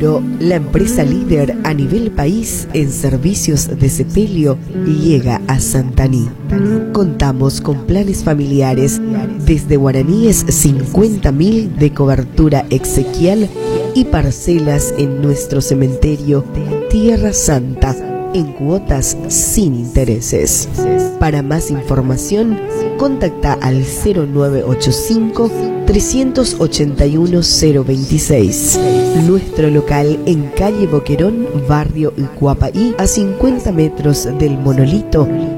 Seguro, la empresa líder a nivel país en servicios de sepelio, llega a Santaní. Contamos con planes familiares desde guaraníes 50.000 de cobertura exequial y parcelas en nuestro cementerio Tierra Santa en cuotas sin intereses. Para más información, contacta al 0985 381 026. Nuestro local en calle Boquerón, barrio Icuapaí, a 50 metros del monolito